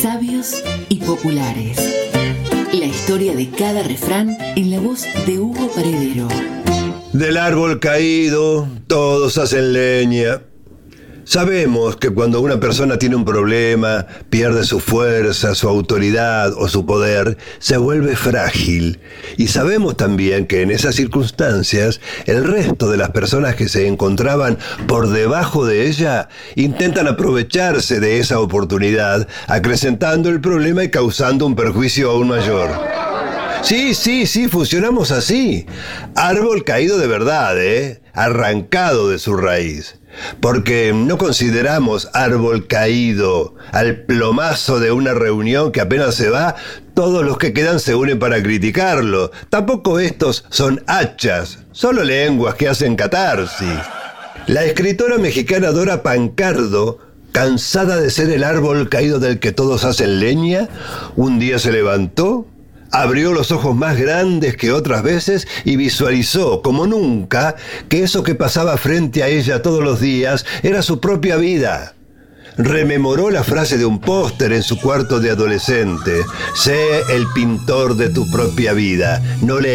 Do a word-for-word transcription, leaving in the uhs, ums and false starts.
Sabios y populares. La historia de cada refrán en la voz de Hugo Paredero. Del árbol caído, todos hacen leña. Sabemos que cuando una persona tiene un problema, pierde su fuerza, su autoridad o su poder, se vuelve frágil. Y sabemos también que en esas circunstancias, el resto de las personas que se encontraban por debajo de ella intentan aprovecharse de esa oportunidad, acrecentando el problema y causando un perjuicio aún mayor. Sí, sí, sí, funcionamos así. Árbol caído de verdad, ¿eh? Arrancado de su raíz. Porque no consideramos árbol caído al plomazo de una reunión que apenas se va, todos los que quedan se unen para criticarlo. Tampoco estos son hachas, solo lenguas que hacen catarsis. La escritora mexicana Dora Pancardo, cansada de ser el árbol caído del que todos hacen leña, un día se levantó, abrió los ojos más grandes que otras veces y visualizó, como nunca, que eso que pasaba frente a ella todos los días era su propia vida. Rememoró la frase de un póster en su cuarto de adolescente: sé el pintor de tu propia vida, no le